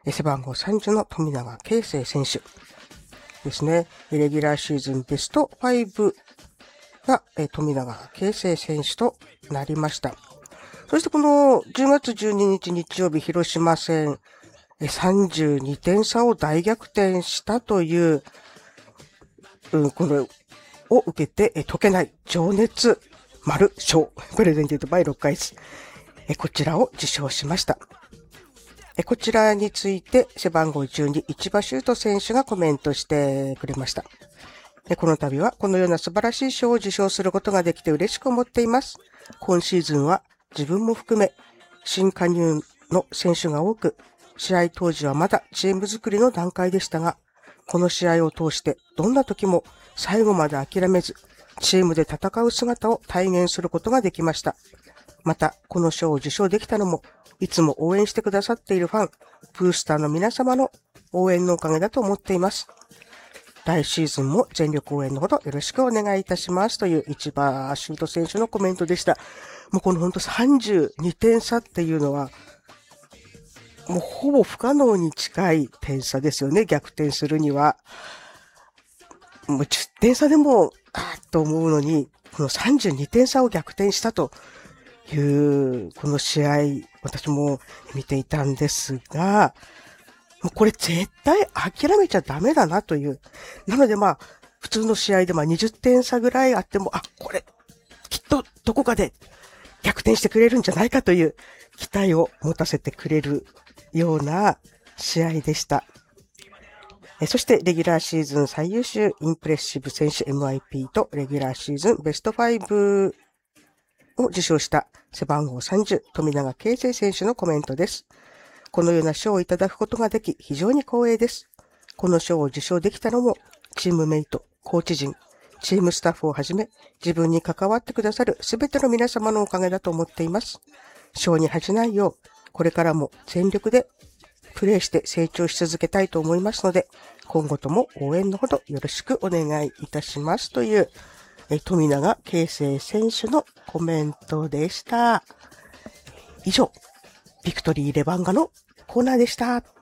背番号30の富永啓生選手ですね。レギュラーシーズンベスト5が富永啓生選手となりました。そしてこの10月12日日曜日広島戦32点差を大逆転したという、これを受けて解けない情熱丸賞プレゼンテッドバイ6回です。こちらを受賞しました。こちらについて背番号12市場修斗選手がコメントしてくれました。この度はこのような素晴らしい賞を受賞することができて嬉しく思っています。今シーズンは自分も含め新加入の選手が多く、試合当時はまだチーム作りの段階でしたが、この試合を通してどんな時も最後まで諦めず、チームで戦う姿を体現することができました。また、この賞を受賞できたのも、いつも応援してくださっているファン、ブースターの皆様の応援のおかげだと思っています。来シーズンも全力応援のほどよろしくお願いいたしますという市場修斗選手のコメントでした。もうこの本当32点差っていうのは、もうほぼ不可能に近い点差ですよね、逆転するには。もう10点差でも、と思うのに、この32点差を逆転したという、この試合、私も見ていたんですが、もうこれ絶対諦めちゃダメだなという。なので普通の試合で20点差ぐらいあっても、これ、きっとどこかで逆転してくれるんじゃないかという期待を持たせてくれるような試合でした。そして、レギュラーシーズン最優秀インプレッシブ選手 MIP とレギュラーシーズンベスト5を受賞した背番号30富永啓生選手のコメントです。このような賞をいただくことができ非常に光栄です。この賞を受賞できたのもチームメイト、コーチ陣、チームスタッフをはじめ自分に関わってくださるすべての皆様のおかげだと思っています。賞に恥じないようこれからも全力でプレーして成長し続けたいと思いますので、今後とも応援のほどよろしくお願いいたしますという富永啓生選手のコメントでした。以上、ビクトリーレバンガのコーナーでした。